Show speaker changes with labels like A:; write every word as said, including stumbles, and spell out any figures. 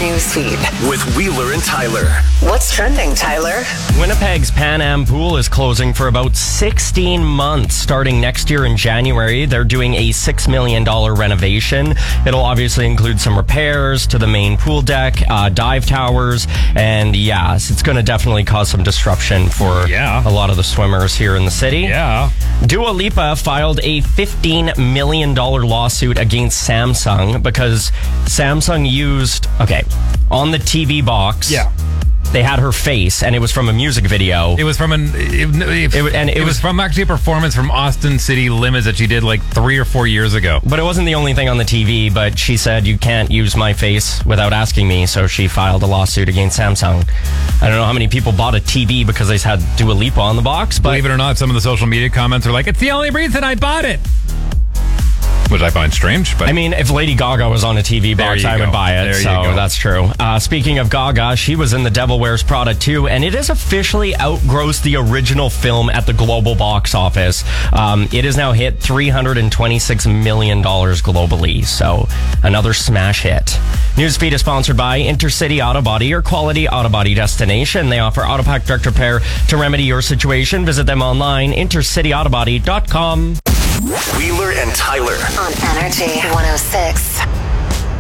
A: newsfeed
B: with Wheeler and Tyler.
A: What's trending, Tyler?
C: Winnipeg's Pan Am Pool is closing for about sixteen months starting next year in January. They're doing a six million dollars renovation. It'll obviously include some repairs to the main pool deck, uh, dive towers, and yes, it's going to definitely cause some disruption for
D: Yeah.
C: a lot of the swimmers here in the city.
D: Yeah.
C: Dua Lipa filed a fifteen million dollars lawsuit against Samsung because Samsung used, okay, on the T V box.
D: Yeah.
C: They had her face, and it was from a music video.
D: It was from an. It, it,
C: It- and it
D: it was
C: was-
D: from actually a performance from Austin City Limits that she did like three or four years ago.
C: But it wasn't the only thing on the T V, but she said, you can't use my face without asking me, so she filed a lawsuit against Samsung. I don't know how many people bought a T V because they had Dua Lipa on the box, but
D: Believe it or not, some of the social media comments are like, "It's the only reason I bought it," which I find strange. But
C: I mean, if Lady Gaga was on a T V box,
D: you
C: I
D: go.
C: would buy it,
D: There you
C: so
D: go.
C: that's true. Uh, speaking of Gaga, she was in The Devil Wears Prada two, and it has officially outgrossed the original film at the global box office. Um, it has now hit three hundred twenty-six million dollars globally, so another smash hit. Newsfeed is sponsored by Intercity Auto Body, your quality auto body destination. They offer Autopack Direct Repair to remedy your situation. Visit them online, intercity auto body dot com.
B: Wheeler and Tyler.
A: On Energy one oh six.